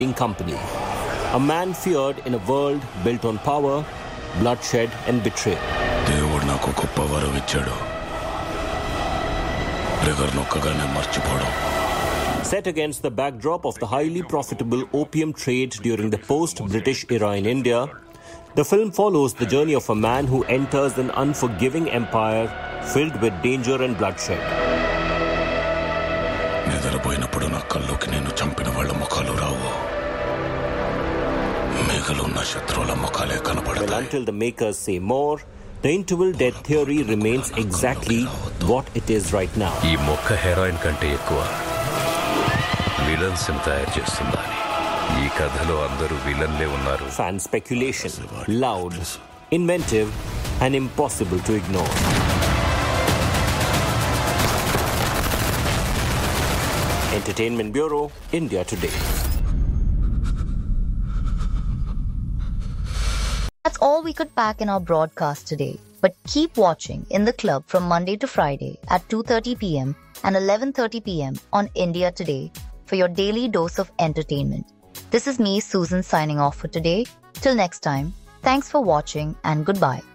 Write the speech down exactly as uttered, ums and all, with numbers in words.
company. A man feared in a world built on power, bloodshed and betrayal. దేవుడు నాకు గొప్ప వరం ఇచ్చాడు. బ్రదర్ నొక్కగానే మర్చిపోవడం. Set against the backdrop of the highly profitable opium trade during the post-British era in India, the film follows the journey of a man who enters an unforgiving empire filled with danger and bloodshed. నిద్రపోయినప్పుడు నా కల్లోకి నేను చంపిన వాళ్ళ ముఖాలు రావు. మిగిలిన శత్రువుల ముఖాలే కనపడతాయి. Well, until the makers say more, the interval death theory remains exactly what it is right now. ఈ మొక్క హెరాయిన్ కంటే ఎక్కువ విలన్స్ తయారు చేస్తుందని ఈ కథలో అందరూ విలన్లే ఉన్నారు. Fan speculation, loud, inventive and impossible to ignore. Entertainment Bureau, India Today. That's all we could pack in our broadcast today. But keep watching In the Club from Monday to Friday at two thirty p.m. and eleven thirty p.m. on India Today for your daily dose of entertainment. This is me, Susan, signing off for today. Till next time, thanks for watching and goodbye.